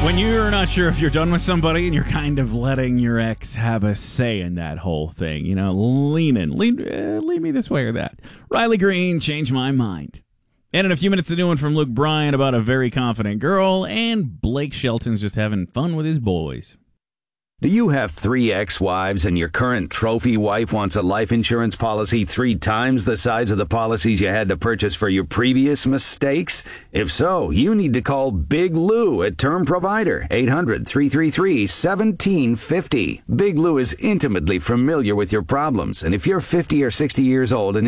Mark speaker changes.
Speaker 1: When you're not sure if you're done with somebody and you're kind of letting your ex have a say in that whole thing, lean me this way or that. Riley Green, Change My Mind. And in a few minutes, a new one from Luke Bryan about a very confident girl, and Blake Shelton's just having fun with his boys.
Speaker 2: Do you have 3 ex-wives and your current trophy wife wants a life insurance policy 3 times the size of the policies you had to purchase for your previous mistakes? If so, you need to call Big Lou at Term Provider, 800-333-1750. Big Lou is intimately familiar with your problems, and if you're 50 or 60 years old and